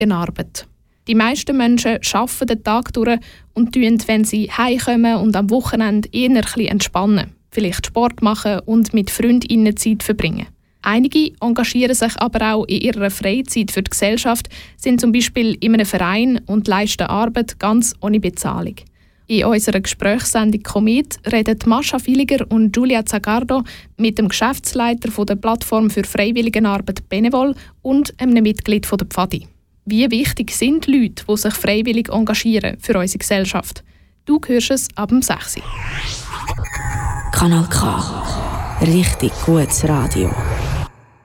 Arbeit. Die meisten Menschen arbeiten den Tag durch und wenn sie heimkommen und am Wochenende eher ein bisschen entspannen, vielleicht Sport machen und mit Freundinnen Zeit verbringen. Einige engagieren sich aber auch in ihrer Freizeit für die Gesellschaft, sind zum Beispiel in einem Verein und leisten Arbeit ganz ohne Bezahlung. In unserer Gesprächssendung «Komet» reden Mascha Villiger und Giulia Zagardo mit dem Geschäftsleiter der Plattform für Freiwilligenarbeit Benevol und einem Mitglied der Pfadi. Wie wichtig sind Leute, die sich freiwillig engagieren für unsere Gesellschaft? Du hörst es ab dem 6. Kanal K. Richtig gutes Radio.